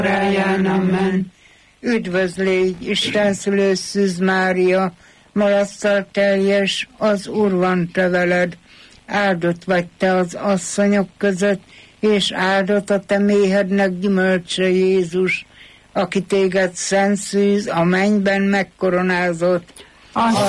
óráján. Amen. Üdvözlégy, Isten szülő Szűz Mária, malasztal teljes, az Úr van te veled, áldott vagy te az asszonyok között, és áldott a te méhednek gyümölcse Jézus, aki téged szent szűz, a mennyben megkoronázott. Atyám